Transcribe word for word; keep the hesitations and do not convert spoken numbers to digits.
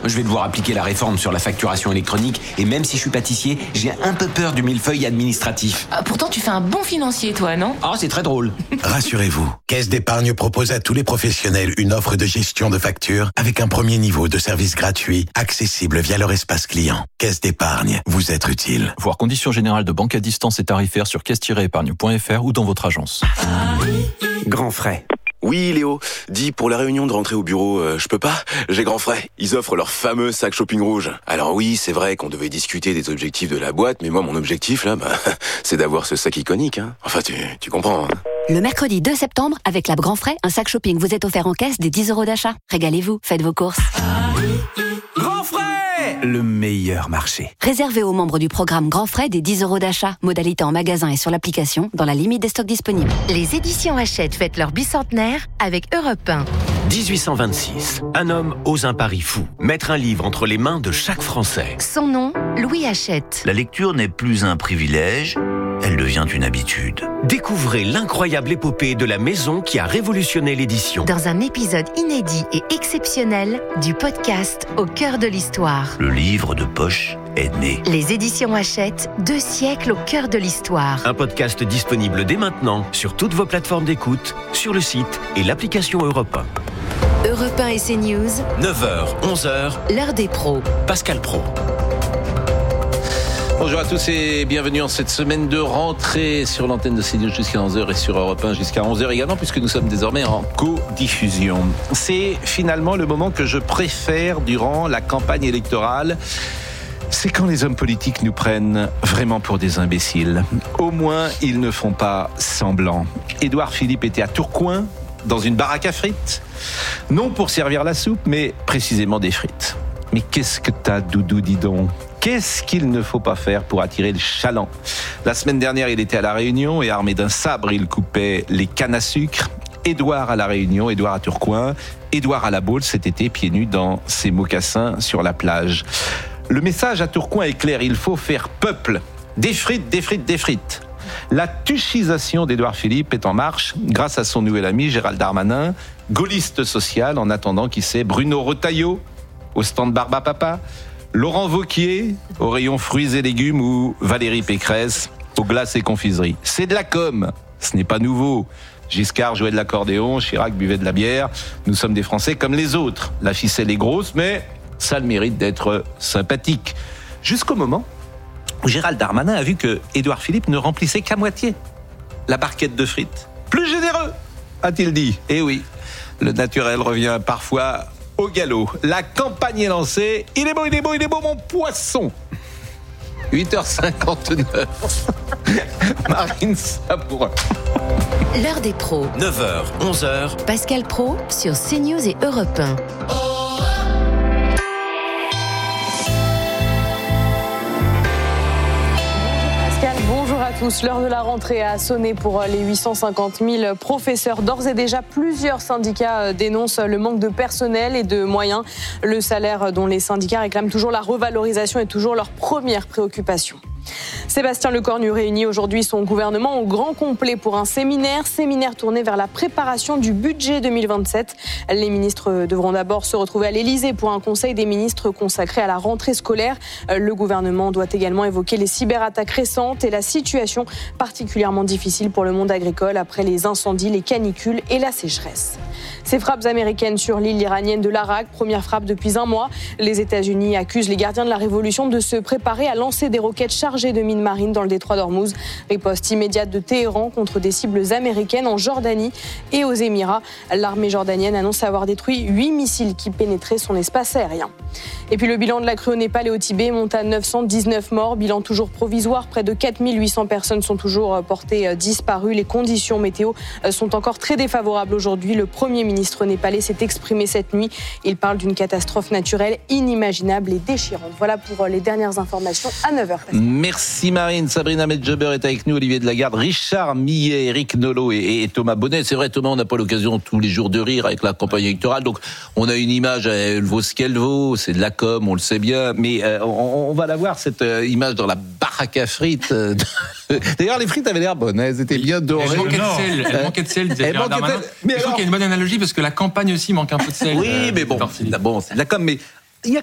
je vais devoir appliquer la réforme sur la facturation électronique et même si je suis pâtissier, j'ai un peu peur du millefeuille administratif. Ah, pourtant, tu fais un bon financier, toi, non ? Ah, c'est très drôle. Rassurez-vous, Caisse d'Épargne propose à tous les professionnels une offre de gestion de factures avec un premier niveau de service gratuit, accessible via leur espace client. Caisse d'Épargne, vous être utile. Voir conditions générales de banque à distance et tarifaires sur caisse tiret épargne point f r ou dans votre agence. Grand frais. Oui, Léo, dis, pour la réunion de rentrée au bureau, euh, je peux pas ? J'ai grand frais. Ils offrent leur fameux sac shopping rouge. Alors oui, c'est vrai qu'on devait discuter des objectifs de la boîte, mais moi, mon objectif, là, bah, c'est d'avoir ce sac iconique, hein. Enfin, tu, tu comprends, hein. Le mercredi deux septembre, avec la Grand Frais, un sac shopping vous est offert en caisse des dix euros d'achat. Régalez-vous, faites vos courses. Grand frais ! Le meilleur marché. Réservé aux membres du programme Grand Frais des dix euros d'achat. Modalité en magasin et sur l'application, dans la limite des stocks disponibles. Les éditions Hachette fêtent leur bicentenaire avec Europe un. dix-huit cent vingt-six. Un homme ose un pari fou. Mettre un livre entre les mains de chaque Français. Son nom, Louis Hachette. La lecture n'est plus un privilège, elle devient une habitude. Découvrez l'incroyable épopée de la maison qui a révolutionné l'édition. Dans un épisode inédit et exceptionnel du podcast Au cœur de l'histoire. Le livre de poche est né. Les éditions Hachette, deux siècles au cœur de l'histoire. Un podcast disponible dès maintenant sur toutes vos plateformes d'écoute, sur le site et l'application Europe un. Europe un et CNews. neuf heures, onze heures. L'heure des pros. Pascal Pro. Bonjour à tous et bienvenue en cette semaine de rentrée sur l'antenne de CNews jusqu'à onze heures et sur Europe un jusqu'à onze heures également puisque nous sommes désormais en co-diffusion. C'est finalement le moment que je préfère durant la campagne électorale. C'est quand les hommes politiques nous prennent vraiment pour des imbéciles. Au moins, ils ne font pas semblant. Édouard Philippe était à Tourcoing, dans une baraque à frites. Non pour servir la soupe, mais précisément des frites. Mais qu'est-ce que t'as, Doudou, dis donc ? Qu'est-ce qu'il ne faut pas faire pour attirer le chaland ? La semaine dernière, il était à La Réunion et armé d'un sabre, il coupait les cannes à sucre. Édouard à La Réunion, Édouard à Tourcoing, Édouard à La Baule cet été, pieds nus dans ses mocassins sur la plage. Le message à Tourcoing est clair, il faut faire peuple. Des frites, des frites, des frites. La tuchisation d'Édouard Philippe est en marche grâce à son nouvel ami Gérald Darmanin, gaulliste social en attendant qui sait Bruno Retailleau au stand Barba Papa, Laurent Wauquiez au rayon fruits et légumes ou Valérie Pécresse aux glaces et confiseries. C'est de la com, ce n'est pas nouveau. Giscard jouait de l'accordéon, Chirac buvait de la bière. Nous sommes des Français comme les autres. La ficelle est grosse, mais ça a le mérite d'être sympathique. Jusqu'au moment où Gérald Darmanin a vu que Édouard Philippe ne remplissait qu'à moitié la barquette de frites. Plus généreux, a-t-il dit. Eh oui, le naturel revient parfois au galop. La campagne est lancée. Il est beau, il est beau, il est beau, mon poisson. huit heures cinquante-neuf. Marine Sabourin. L'heure des pros. neuf heures, onze heures. Pascal Pro sur CNews et Europe un. Bonjour à tous. L'heure de la rentrée a sonné pour les huit cent cinquante mille professeurs. D'ores et déjà, plusieurs syndicats dénoncent le manque de personnel et de moyens. Le salaire dont les syndicats réclament toujours la revalorisation est toujours leur première préoccupation. Sébastien Lecornu réunit aujourd'hui son gouvernement au grand complet pour un séminaire, séminaire tourné vers la préparation du budget deux mille vingt-sept. Les ministres devront d'abord se retrouver à l'Élysée pour un conseil des ministres consacré à la rentrée scolaire. Le gouvernement doit également évoquer les cyberattaques récentes et la situation particulièrement difficile pour le monde agricole après les incendies, les canicules et la sécheresse. Ces frappes américaines sur l'île iranienne de l'Arak, première frappe depuis un mois. Les États-Unis accusent les gardiens de la révolution de se préparer à lancer des roquettes chargées de mines marines dans le détroit d'Ormuz. Riposte immédiate de Téhéran contre des cibles américaines en Jordanie et aux Émirats. L'armée jordanienne annonce avoir détruit huit missiles qui pénétraient son espace aérien. Et puis le bilan de la crue au Népal et au Tibet monte à neuf cent dix-neuf morts. Bilan toujours provisoire. Près de quatre mille huit cents personnes sont toujours portées disparues. Les conditions météo sont encore très défavorables aujourd'hui. Le Premier ministre népalais s'est exprimé cette nuit. Il parle d'une catastrophe naturelle inimaginable et déchirante. Voilà pour les dernières informations à neuf heures. Merci Marine. Sabrina Medjeber est avec nous, Olivier Delagard, Richard Millet, Éric Nolot et, et Thomas Bonnet. C'est vrai, Thomas, on n'a pas l'occasion tous les jours de rire avec la campagne électorale. Donc, on a une image, elle vaut ce qu'elle vaut. C'est de la com, on le sait bien. Mais euh, on, on va la voir, cette euh, image dans la baraque à frites. Euh, D'ailleurs, les frites avaient l'air bonnes. Hein, elles étaient bien dorées. Elles manquaient de sel. Elles manquaient de sel, disait Darmanin. Mais je trouve qu'il y a une bonne analogie parce que la campagne aussi manque un peu de sel. Oui, euh, mais bon, bon, c'est de la com. Mais